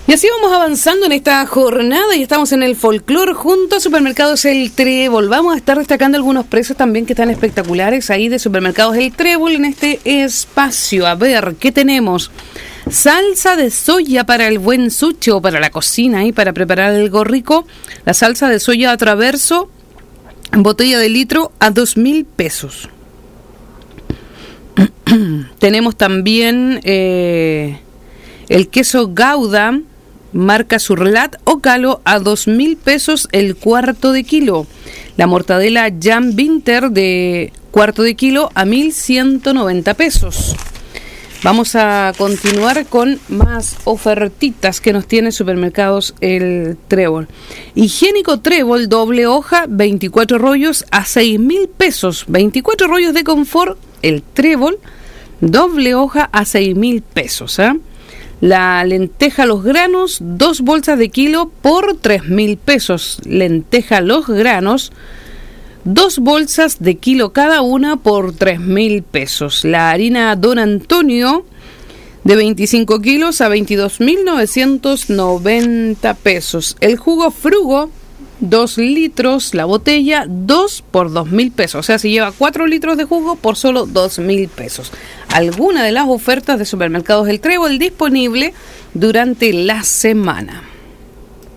Y así vamos avanzando en esta jornada y estamos en el folclore junto a Supermercados El Trébol. Vamos a estar destacando algunos precios también que están espectaculares ahí de Supermercados El Trébol en este espacio. A ver, ¿qué tenemos? Salsa de soya para el buen sushi o para la cocina y para preparar algo rico. La salsa de soya a traverso, en botella de litro a 2.000 pesos. Tenemos también el queso Gouda, marca Surlat o Calo a 2.000 pesos el cuarto de kilo. La mortadela Jan Winter de cuarto de kilo a 1.190 pesos. Vamos a continuar con más ofertitas que nos tiene Supermercados El Trébol. Higiénico Trébol, doble hoja, 24 rollos a 6.000 pesos. 24 rollos de confort, el Trébol, doble hoja a 6.000 pesos. La lenteja Los Granos, 2 bolsas de kilo por 3.000 pesos. Lenteja Los Granos, 2 bolsas de kilo cada una por 3.000 pesos. La harina Don Antonio de 25 kilos a 22.990 pesos. El jugo Frugo, 2 litros, la botella, 2 por 2.000 pesos. O sea, se lleva 4 litros de jugo por solo 2.000 pesos. Alguna de las ofertas de Supermercados El Trébol disponible durante la semana.